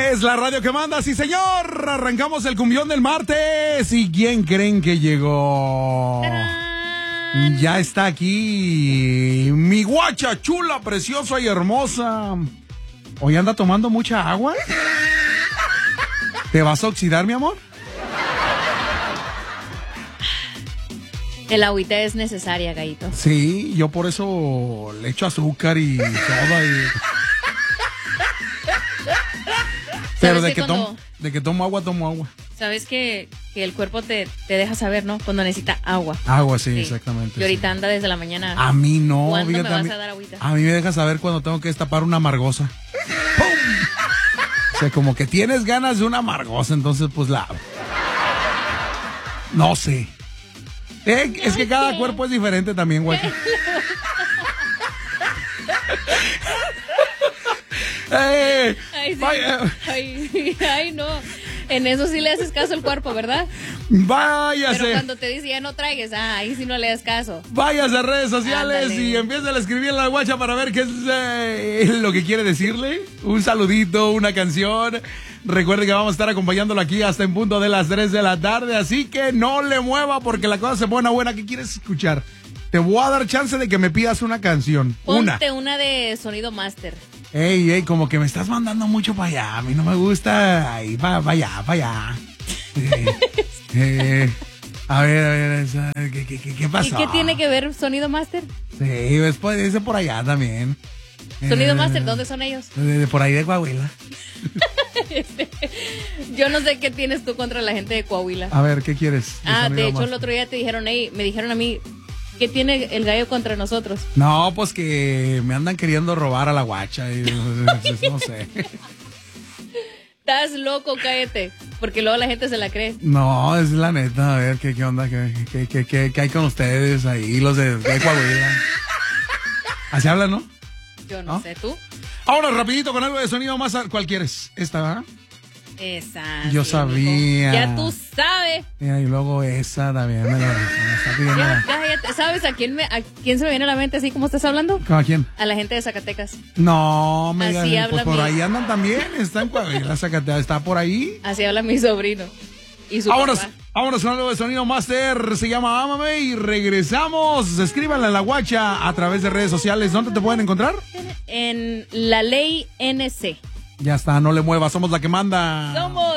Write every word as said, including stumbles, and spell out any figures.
Es la radio que manda, sí señor. Arrancamos el cumbión del martes. ¿Y quién creen que llegó? ¡Tarán! Ya está aquí mi guacha chula, preciosa y hermosa. ¿Hoy anda tomando mucha agua? ¿Te vas a oxidar, mi amor? El agüita es necesaria, Gallito. Sí, yo por eso le echo azúcar y soda y... Pero de que, cuando, tomo, de que tomo agua, tomo agua. Sabes que, que el cuerpo te, te deja saber, ¿no? Cuando necesita agua. Agua, sí, sí. Exactamente. Y ahorita sí. anda desde la mañana. A mí no. ¿Cuándo fíjate, me vas a, mí, a dar agüita? A mí me deja saber cuando tengo que destapar una amargosa. ¡Pum! O sea, como que tienes ganas de una amargosa, entonces pues la... No sé. Eh, es que cada sé. cuerpo es diferente también, güey. Ay, sí. ay, ay, no. En eso sí le haces caso al cuerpo, ¿verdad? Váyase. Pero cuando te dice ya no traigas, ah, ahí sí no le das caso. Váyase a redes sociales. Ándale. Y empieza a escribir en la guacha para ver qué es eh, lo que quiere decirle. Un saludito, una canción. Recuerde que vamos a estar acompañándolo aquí hasta en punto de las tres de la tarde. Así que no le mueva porque la cosa se pone buena. ¿Qué quieres escuchar? Te voy a dar chance de que me pidas una canción. Ponte una, una de sonido master. Ey, ey, como que me estás mandando mucho para allá. A mí no me gusta. Ahí, para pa allá, para allá. Eh, eh, a ver, a ver, ¿qué, qué, qué, qué pasó? ¿Y qué tiene que ver sonido master? Sí, después dice por allá también. Sonido eh, master, ¿dónde son ellos? De, de por ahí de Coahuila. este, yo no sé qué tienes tú contra la gente de Coahuila. A ver, ¿qué quieres? De ah, de hecho master. El otro día te dijeron, hey, me dijeron a mí, ¿qué tiene el gallo contra nosotros? No, pues que me andan queriendo robar a la guacha y no sé. Estás loco, cállate, porque luego la gente se la cree. No, es la neta, a ver, ¿qué, qué onda? ¿Qué, qué, qué, qué, qué hay con ustedes ahí, los de, de Coahuila? Así hablan, ¿no? Yo no, ¿no? sé, ¿tú? Ahora, rapidito, con algo de sonido más, ¿cuál quieres? ¿Esta, verdad? Esa. Yo sí, sabía. Ya tú sabes. Mira, y luego esa también me, lo, me la está pidiendo. Ya, ya, ya, ¿sabes a quién, me, a quién se me viene a la mente así como estás hablando? ¿A quién? A la gente de Zacatecas. No, me así digas, habla pues por mi... ahí andan también. Está en Coahuila, Zacatecas, está por ahí. Así habla mi sobrino. Y su vámonos, papá. Vámonos con algo de sonido master. Se llama Ámame y regresamos. Escríbanle a la guacha a través de redes sociales. ¿Dónde te pueden encontrar? En La Ley N C. Ya está, no le muevas, somos la que manda. Somos